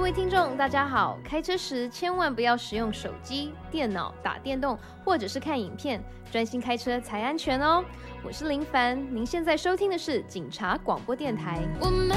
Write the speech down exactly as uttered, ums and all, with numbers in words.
位听众大家好，开车时千万不要使用手机、电脑打电动或者是看影片，专心开车才安全哦。我是林凡，您现在收听的是警察广播电台。我们